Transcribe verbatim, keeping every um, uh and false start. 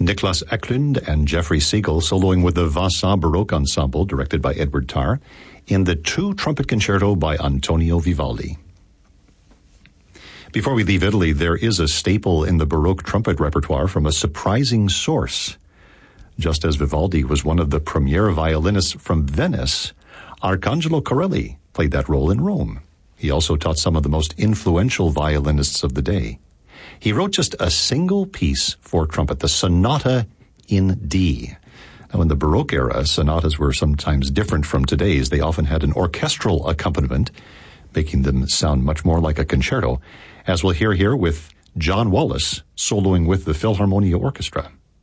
Niklas Eklund and Jeffrey Siegel soloing with the Vasa Baroque Ensemble, directed by Edward Tarr, in the Two Trumpet Concerto by Antonio Vivaldi. Before we leave Italy, there is a staple in the Baroque trumpet repertoire from a surprising source. Just as Vivaldi was one of the premier violinists from Venice, Arcangelo Corelli played that role in Rome. He also taught some of the most influential violinists of the day. He wrote just a single piece for trumpet, the Sonata in D. Now, in the Baroque era, sonatas were sometimes different from today's. They often had an orchestral accompaniment, making them sound much more like a concerto, as we'll hear here with John Wallace soloing with the Philharmonia Orchestra.